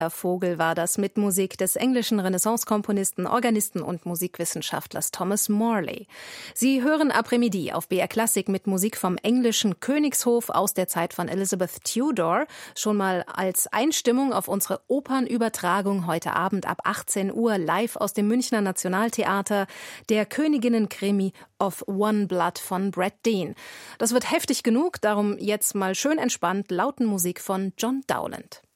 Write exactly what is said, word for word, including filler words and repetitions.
Vogel war das mit Musik des englischen Renaissance-Komponisten, Organisten und Musikwissenschaftlers Thomas Morley. Sie hören Après-Midi auf B R Klassik mit Musik vom englischen Königshof aus der Zeit von Elizabeth Tudor. Schon mal als Einstimmung auf unsere Opernübertragung heute Abend ab achtzehn Uhr live aus dem Münchner Nationaltheater. Der Königinnen-Krimi of One Blood von Brad Dean. Das wird heftig genug, darum jetzt mal schön entspannt Lautenmusik von John Dowland.